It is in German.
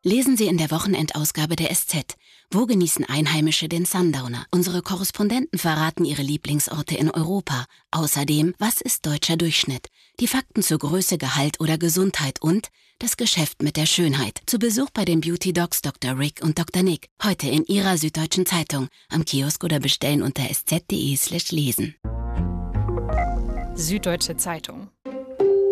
Lesen Sie in der Wochenendausgabe der SZ. Wo genießen Einheimische den Sundowner? Unsere Korrespondenten verraten ihre Lieblingsorte in Europa. Außerdem, was ist deutscher Durchschnitt? Die Fakten zur Größe, Gehalt oder Gesundheit und das Geschäft mit der Schönheit. Zu Besuch bei den Beauty Docs Dr. Rick und Dr. Nick. Heute in Ihrer Süddeutschen Zeitung. Am Kiosk oder bestellen unter sz.de/lesen. Süddeutsche Zeitung.